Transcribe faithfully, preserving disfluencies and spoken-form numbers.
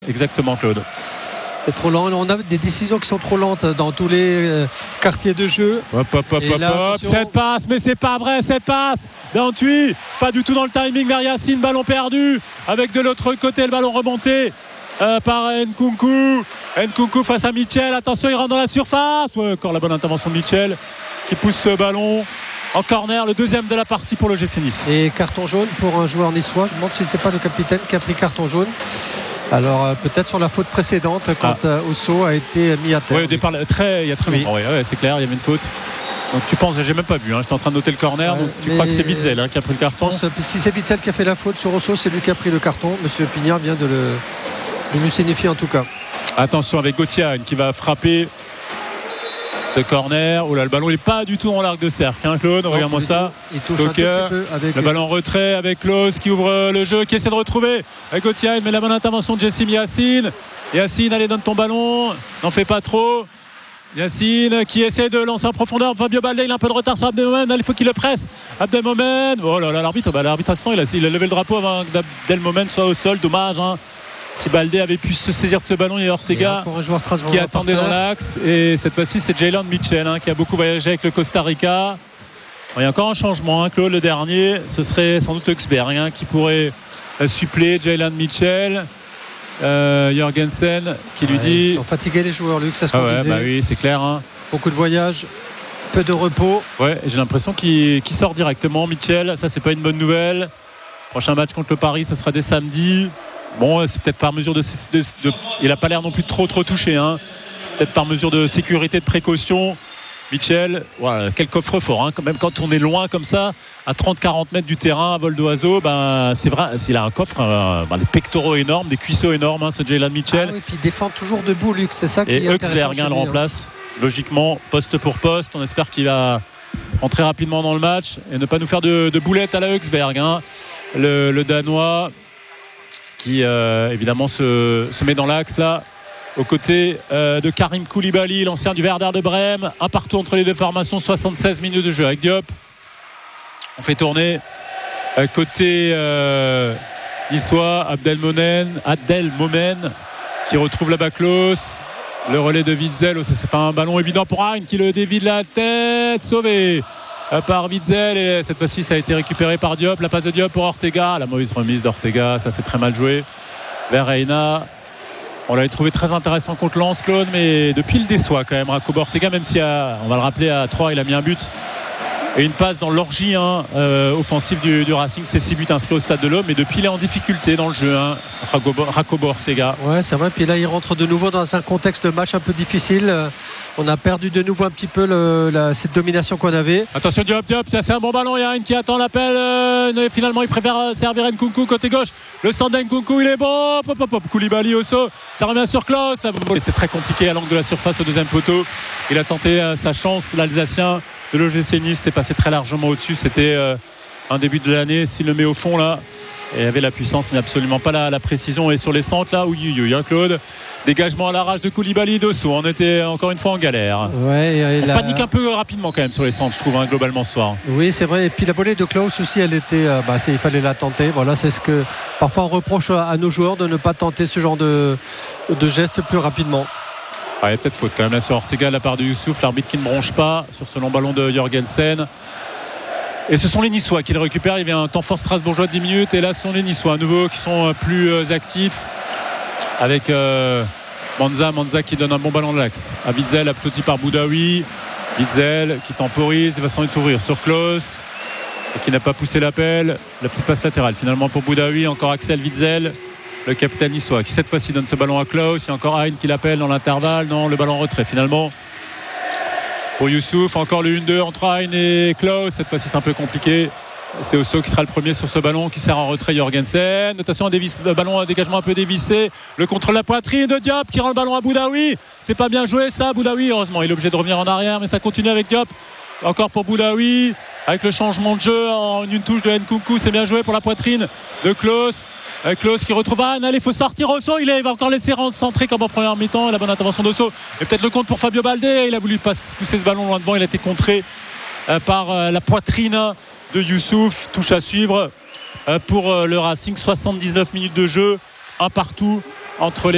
Exactement, Claude. C'est trop lent. On a des décisions qui sont trop lentes dans tous les euh, quartiers de jeu. Hop, hop, hop, hop, là, hop. Cette passe, mais c'est pas vrai, cette passe d'Antui. Pas du tout dans le timing vers Yacine. Ballon perdu. Avec de l'autre côté, le ballon remonté euh, par Nkunku. Nkunku face à Mitchell. Attention, il rentre dans la surface. Ouais, encore la bonne intervention de Mitchell qui pousse ce ballon en corner, le deuxième de la partie pour le G C Nice. Et carton jaune pour un joueur niçois. Je me demande si c'est pas le capitaine qui a pris carton jaune. Alors euh, peut-être sur la faute précédente quand ah. euh, Osso a été mis à terre. Oui, au départ, très, il y a très longtemps. Oui. Ouais, ouais, c'est clair, il y avait une faute. Donc tu penses, j'ai même pas vu. Hein, j'étais en train de noter le corner. Ouais, donc tu crois que c'est Witzel hein, qui a pris le carton. Pense, si c'est Witzel qui a fait la faute sur Osso, c'est lui qui a pris le carton. Monsieur Pignard vient de le, de lui signifier en tout cas. Attention avec Gauthier qui va frapper ce corner. Oh là, le ballon n'est pas du tout dans l'arc de cercle, hein, Claude. Non, regarde-moi ça. Il touche donc, un tout petit peu avec le ballon en retrait avec Klose qui ouvre le jeu, qui essaie de retrouver Gauthier, mais la bonne intervention de Jessim Yacine. Yacine, allez, donne ton ballon. N'en fais pas trop. Yacine qui essaie de lancer en profondeur. Fabio Balde, il a un peu de retard sur Abdelmomen. Il faut qu'il le presse. Abdelmomen. Oh là là, l'arbitre, bah, l'arbitre à ce temps, il a, il a levé le drapeau avant qu'Abdelmomen soit au sol. Dommage, hein. Si Balde avait pu se saisir de ce ballon, il y a Ortega qui attendait dans l'axe. Et cette fois-ci, c'est Jalen Mitchell hein, qui a beaucoup voyagé avec le Costa Rica. Bon, il y a encore un changement, hein, Claude. Le dernier, ce serait sans doute Uxberg hein, qui pourrait euh, suppléer Jalen Mitchell. Euh, Jorgensen qui lui ouais, dit. Ils sont fatigués les joueurs, Luc, c'est ce qu'on ah ouais, disait. Bah oui, c'est clair. Hein. Beaucoup de voyages, peu de repos. Ouais, j'ai l'impression qu'il, qu'il sort directement, Mitchell. Ça, c'est pas une bonne nouvelle. Prochain match contre le Paris, ce sera dès samedi. Bon, c'est peut-être par mesure de, de, de il n'a pas l'air non plus trop trop touché hein. Peut-être par mesure de sécurité, de précaution. Mitchell, voilà, quel coffre-fort hein. Quand même quand on est loin comme ça à trente à quarante mètres du terrain à vol d'oiseau, ben, c'est vrai, s'il a un coffre euh, ben, des pectoraux énormes, des cuisseaux énormes hein, ce Jalen Mitchell. Ah oui, puis il défend toujours debout Luc, c'est ça qui et est intéressant. Et Uxberg le remplace hein. Logiquement poste pour poste. On espère qu'il va rentrer rapidement dans le match et ne pas nous faire de, de boulettes à la Uxberg hein. le, le Danois qui euh, évidemment se, se met dans l'axe là aux côtés euh, de Karim Koulibaly, l'ancien du Werder de Brême. Un partout entre les deux formations, soixante-seize minutes de jeu avec Diop. On fait tourner euh, côté euh, niçois Abdelmomen Abdelmomen qui retrouve la Klose. Le relais de Witzel, oh, ça c'est pas un ballon évident pour Hein qui le dévie de la tête, sauvé par Witzel et cette fois-ci ça a été récupéré par Diop. La passe de Diop pour Ortega, la mauvaise remise d'Ortega, ça c'est très mal joué vers Reina. On l'avait trouvé très intéressant contre Lens, Claude, mais depuis il déçoit quand même Jacob Ortega, même si à, on va le rappeler à trois il a mis un but et une passe dans l'orgie hein, euh, offensive du, du Racing. C'est six buts inscrits au Stade de l'Homme, mais depuis il est en difficulté dans le jeu hein, Jacob Ortega. Ouais c'est vrai, puis là il rentre de nouveau dans un contexte de match un peu difficile. On a perdu de nouveau un petit peu le, la, cette domination qu'on avait. Attention Diop, Diop, c'est un bon ballon. Il y a une qui attend l'appel. Euh, finalement, il préfère servir Nkunku côté gauche. Le centre d'Nkunku, il est bon. Hop, hop, hop. Koulibaly au saut. Ça revient sur Klose. C'était très compliqué à l'angle de la surface au deuxième poteau. Il a tenté euh, sa chance. L'Alsacien de l'O G C Nice s'est passé très largement au-dessus. C'était euh, un début de l'année. S'il le met au fond là. Et avait la puissance mais absolument pas la, la précision. Et sur les centres là, oui, oui, oui, hein, Claude. Dégagement à l'arrache de Koulibaly d'Osso. On était encore une fois en galère. Ouais, on la... panique un peu rapidement quand même sur les centres, je trouve, hein, globalement ce soir. Oui, c'est vrai. Et puis la volée de Klose aussi, elle était, euh, bah, c'est, il fallait la tenter. Voilà, c'est ce que parfois on reproche à, à nos joueurs de ne pas tenter ce genre de, de gestes plus rapidement. Ah, il y a peut-être faute quand même là sur Ortega de la part de Youssouf, l'arbitre qui ne bronche pas sur ce long ballon de Jorgensen. Et ce sont les Niçois qui le récupèrent. Il y avait un temps fort strasbourgeois de dix minutes. Et là, ce sont les Niçois à nouveau qui sont plus actifs. Avec euh, Manza. Manza qui donne un bon ballon de l'axe. À Witzel, applaudi par Boudaoui. Witzel qui temporise. Il va s'en ouvrir sur Klose. Et qui n'a pas poussé l'appel. La petite passe latérale finalement pour Boudaoui. Encore Axel Witzel, le capitaine niçois, qui cette fois-ci donne ce ballon à Klose. Il y a encore Hein qui l'appelle dans l'intervalle. Non, le ballon en retrait finalement. Pour Youssouf, encore le un deux entre Hein et Klose. Cette fois-ci c'est un peu compliqué. C'est Osso qui sera le premier sur ce ballon qui sert en retrait Jorgensen. Attention, un dévice, ballon, un dégagement un peu dévissé. Le contre la poitrine de Diop qui rend le ballon à Boudaoui. C'est pas bien joué ça, Boudaoui. Heureusement, il est obligé de revenir en arrière, mais ça continue avec Diop. Encore pour Boudaoui. Avec le changement de jeu en une touche de Nkunku, c'est bien joué pour la poitrine de Klose. Klose qui retrouve Hein. Allez, il faut sortir Osso. Il, il va encore laisser centrer comme en première mi-temps. La bonne intervention d'Osso. Et peut-être le compte pour Fabio Balde. Il a voulu pousser ce ballon loin devant. Il a été contré par la poitrine de Youssouf. Touche à suivre pour le Racing. soixante-dix-neuf minutes de jeu. Un partout entre les